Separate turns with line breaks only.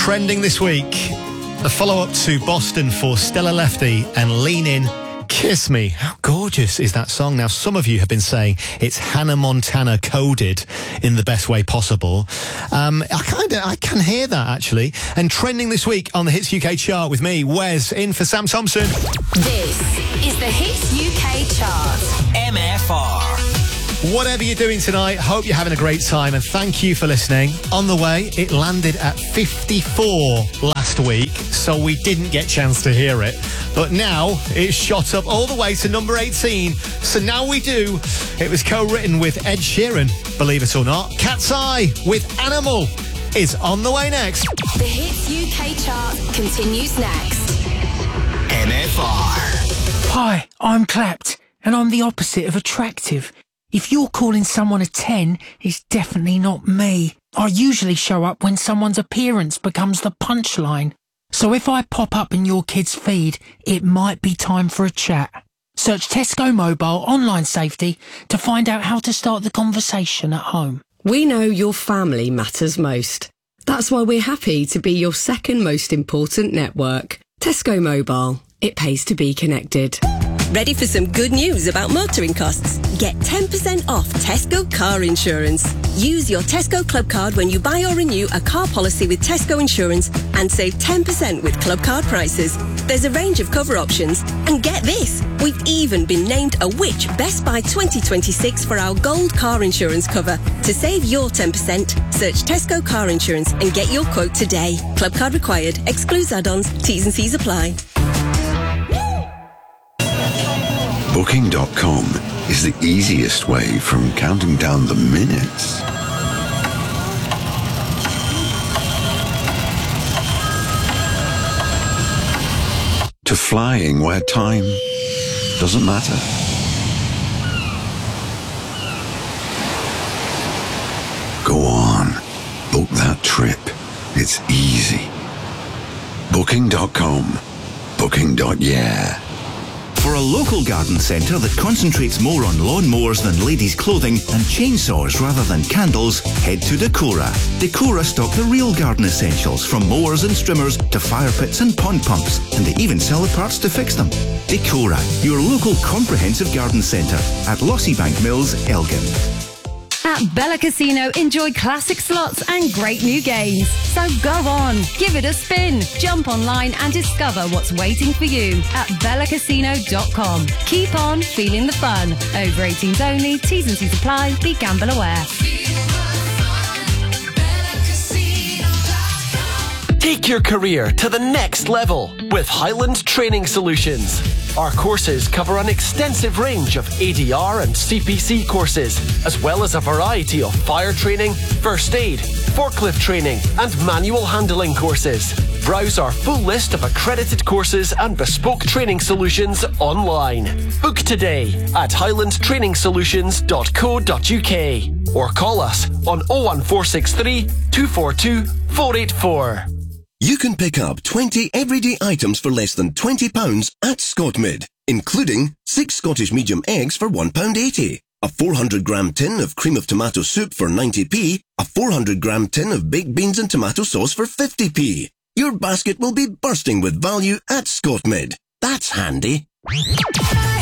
Trending this week, the follow-up to Boston for Stella Lefty and Lean In, Kiss Me. How gorgeous is that song? Now, some of you have been saying it's Hannah Montana coded in the best way possible. I can hear that, actually. And trending this week on the Hits UK chart with me, Wes, in for Sam Thompson.
This is the Hits UK chart.
MFR.
Whatever you're doing tonight, hope you're having a great time, and thank you for listening. On the way, it landed at 54 last week, so we didn't get a chance to hear it. But now, it's shot up all the way to number 18, so now we do. It was co-written with Ed Sheeran, believe it or not. Cat's Eye with Animal is on the way next.
The Hits UK chart continues next.
MFR.
Hi, I'm Clapped, and I'm the opposite of attractive. If you're calling someone a 10, it's definitely not me. I usually show up when someone's appearance becomes the punchline. So if I pop up in your kid's feed, it might be time for a chat. Search Tesco Mobile Online Safety to find out how to start the conversation at home.
We know your family matters most. That's why we're happy to be your second most important network. Tesco Mobile. It pays to be connected.
Ready for some good news about motoring costs? Get 10% off Tesco car insurance. Use your Tesco Club card when you buy or renew a car policy with Tesco Insurance and save 10% with Club card prices. There's a range of cover options. And get this, we've even been named a Which Best Buy 2026 for our gold car insurance cover. To save your 10%, search Tesco car insurance and get your quote today. Club card required. Excludes add-ons. T's and C's apply.
Booking.com is the easiest way from counting down the minutes to flying where time doesn't matter. Go on, book that trip. It's easy. Booking.com. Booking.yeah.
For a local garden centre that concentrates more on lawn mowers than ladies' clothing and chainsaws rather than candles, head to Decora. Decora stock the real garden essentials, from mowers and strimmers to fire pits and pond pumps, and they even sell the parts to fix them. Decora, your local comprehensive garden centre at Lossiebank Mills, Elgin.
At Bella Casino, enjoy classic slots and great new games. So go on, give it a spin. Jump online and discover what's waiting for you at bellacasino.com. Keep on feeling the fun. Over 18s only, T's and C's apply. Be gamble aware.
Take your career to the next level with Highland Training Solutions. Our courses cover an extensive range of ADR and CPC courses, as well as a variety of fire training, first aid, forklift training, and manual handling courses. Browse our full list of accredited courses and bespoke training solutions online. Book today at highlandtrainingsolutions.co.uk or call us on 01463 242 484.
You can pick up 20 everyday items for less than £20 at Scotmid, including 6 Scottish medium eggs for £1.80, a 400-gram tin of cream of tomato soup for 90p, a 400-gram tin of baked beans and tomato sauce for 50p. Your basket will be bursting with value at Scotmid. That's handy.